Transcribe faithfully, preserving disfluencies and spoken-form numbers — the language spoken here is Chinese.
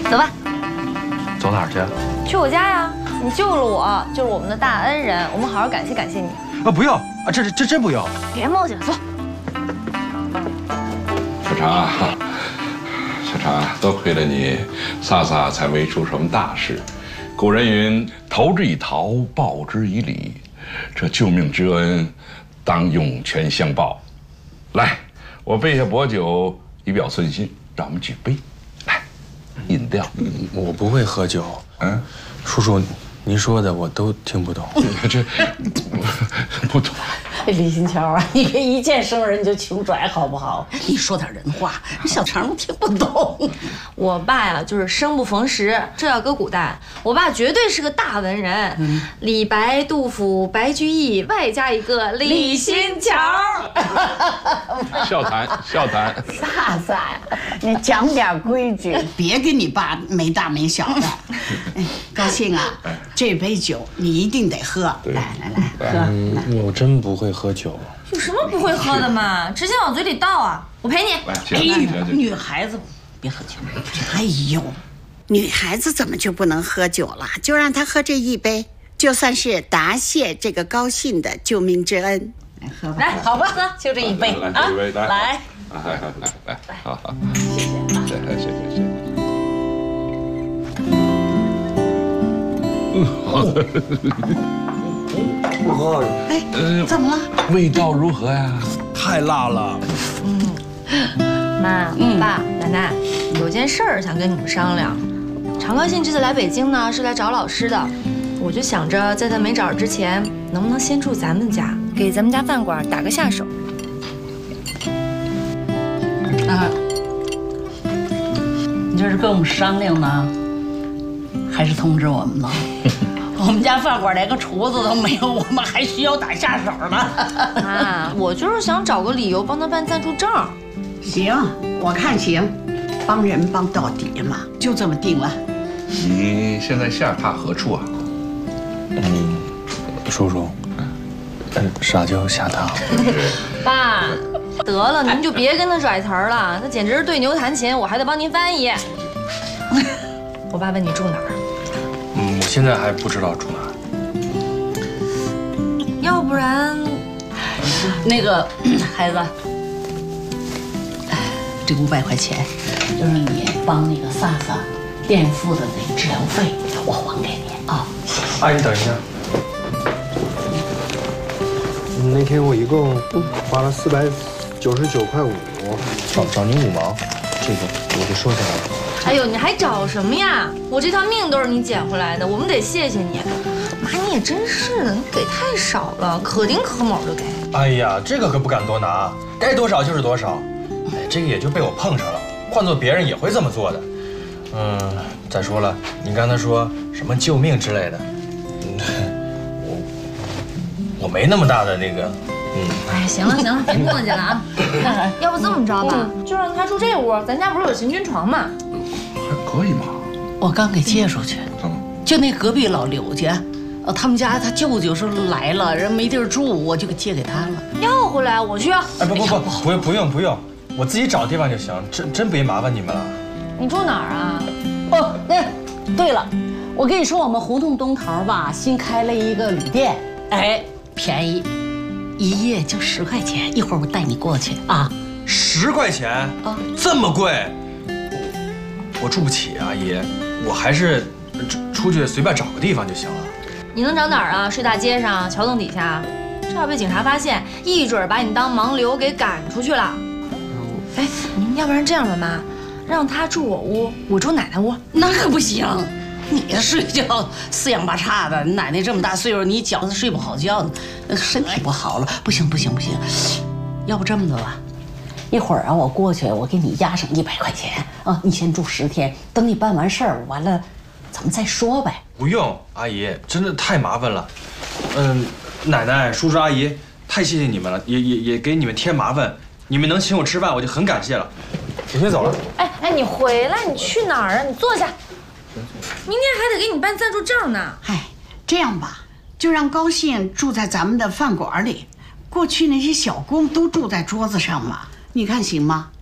走吧。 走哪儿去？ 去我家呀！你救了我，就是我们的大恩人，我们好好感谢感谢你。 啊，不要啊，这这真不要。 别墨迹了，走。 小常，小常，多亏了你，飒飒才没出什么大事。古人云：“投之以桃，报之以李。”这救命之恩，当涌泉相报。来，我备下薄酒，以表寸心，让我们举杯。来，饮料。 我不会喝酒。嗯，叔叔，您说的我都听不懂。 这不懂。 李新桥啊，你别一见生人就穷拽好不好？你说点人话，小常都听不懂。 我爸呀，就是生不逢时，这要搁古代，我爸绝对是个大文人。嗯、李白、杜甫、白居易，外加一个李新桥。 笑谈笑谈。 飒飒呀，你讲点规矩，别跟你爸没大没小的。高兴啊，这杯酒你一定得喝。来来来，喝。 嗯，我真不会喝酒。 有什么不会喝的嘛？直接往嘴里倒啊！我陪你。 哎呦，女孩子别喝酒。哎呦，女孩子怎么就不能喝酒了？就让她喝这一杯，就算是答谢这个高兴的救命之恩。来喝吧，来，好吧，就这一杯啊！ 来， 来， 来，来，来，好好，谢谢啊，谢谢，谢谢。 不喝。 哎，怎么了？ 味道如何呀？ 太辣了。 嗯，妈、爸、奶奶，有件事儿想跟你们商量。常高兴这次来北京呢，是来找老师的。我就想着，在他没找之前，能不能先住咱们家，给咱们家饭馆打个下手？ 啊，你这是跟我们商量呢，还是通知我们呢？我们家饭馆连个厨子都没有，我们还需要打下手呢。 啊，我就是想找个理由帮他办暂住证。 行，我看行，帮人帮到底嘛，就这么定了。 你现在下榻何处啊？ 嗯，叔叔，嗯，啥叫下榻？ 爸，得了，您就别跟他甩词儿了，那简直是对牛弹琴，我还得帮您翻译。我爸问你住哪儿？ 嗯，我现在还不知道住哪儿。 要不然， 那个孩子，这五百块钱就是你帮那个飒飒垫付的那个治疗费，我还给你啊。谢谢。 阿姨，等一下。那天我一共花了四百九十九块五，找找您五毛，这个我就收下来了。 哎呦，你还找什么呀？我这条命都是你捡回来的，我们得谢谢你。妈，你也真是的，你给太少了，可丁可卯就给。 哎呀，这个可不敢多拿，该多少就是多少。哎，这个也就被我碰上了，换做别人也会这么做的。嗯，再说了，你刚才说什么救命之类的，嗯，我我没那么大的那个，嗯。 哎，行了行了，别磨叽了啊。要不这么着吧，就让他住这屋，咱家不是有行军床吗？ 还可以嘛。 我刚给借出去， 怎么？ 就那隔壁老刘家，呃，他们家他舅舅说来了，人没地儿住，我就给借给他了。 要回来我去。 哎，不不不，不用不用不用，我自己找地方就行，真真别麻烦你们了。 你住哪儿啊？ 哦，那对了，我跟你说，我们胡同东头吧，新开了一个旅店，哎，便宜，一夜就十块钱。一会儿我带你过去啊。 十块钱啊，这么贵？我我住不起，阿姨，我还是出出去随便找个地方就行了。 你能找哪儿啊？睡大街上、桥洞底下？这要被警察发现，一准把你当盲流给赶出去了。哎，要不然这样吧，妈，让他住我屋，我住奶奶屋。 那可不行，你睡觉四仰八叉的，奶奶这么大岁数，你觉得睡不好觉呢，身体不好了。不行不行不行，要不这么着吧，一会儿啊，我过去，我给你压上一百块钱啊，你先住十天，等你办完事儿完了，咱们再说呗。 不用，阿姨，真的太麻烦了。嗯，奶奶、叔叔、阿姨，太谢谢你们了，也也也给你们添麻烦。你们能请我吃饭，我就很感谢了。我先走了。 哎哎，你回来，你去哪儿啊？你坐下。明天还得给你办暂住证呢。 哎，这样吧，就让高兴住在咱们的饭馆里，过去那些小工都住在桌子上嘛，你看行吗？